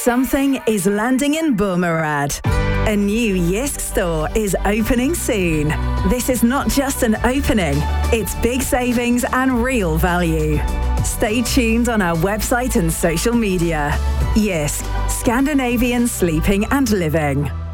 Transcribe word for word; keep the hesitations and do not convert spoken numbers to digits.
Something is landing in Boomerad. A new Jysk store is opening soon. This is not just an opening, it's big savings and real value. Stay tuned on our website and social media. Jysk, Scandinavian sleeping and living.